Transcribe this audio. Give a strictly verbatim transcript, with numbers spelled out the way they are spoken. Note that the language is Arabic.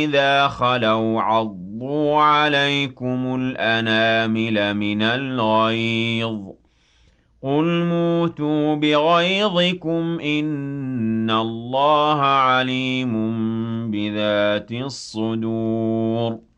إِذَا خَلَوْا عَضُّوا عَلَيْكُمُ الْأَنَامِلَ مِنَ الْغَيْظِ ۚ قُلْ مُوتُوا بِغَيْظِكُمْ ۗ إِنَّ اللَّهَ عَلِيمٌ بِذَاتِ الصُّدُورِ